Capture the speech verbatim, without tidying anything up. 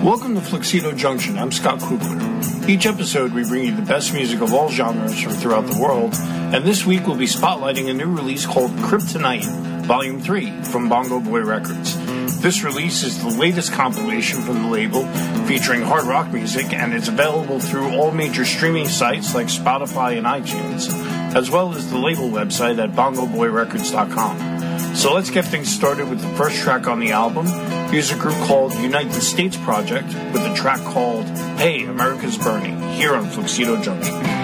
Welcome to Fluxido Junction. I'm Scott Kugler. Each episode, we bring you the best music of all genres from throughout the world, and this week we'll be spotlighting a new release called Kryptonite, Volume three, from Bongo Boy Records. This release is the latest compilation from the label, featuring hard rock music, and it's available through all major streaming sites like Spotify and iTunes, as well as the label website at bongo boy records dot com. So let's get things started with the first track on the album. Here's a group called United States Project with a track called Hey, America's Burning, here on Fluxido Junction.